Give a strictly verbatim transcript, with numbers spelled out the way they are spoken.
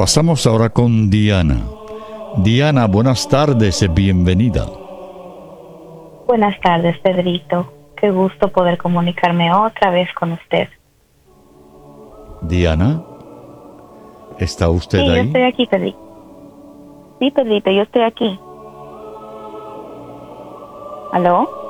Pasamos ahora con Diana. Diana, buenas tardes y bienvenida. Buenas tardes, Pedrito. Qué gusto poder comunicarme otra vez con usted. Diana, ¿está usted Sí, ahí? yo estoy aquí, Pedrito. Sí, Pedrito, yo estoy aquí. ¿Aló?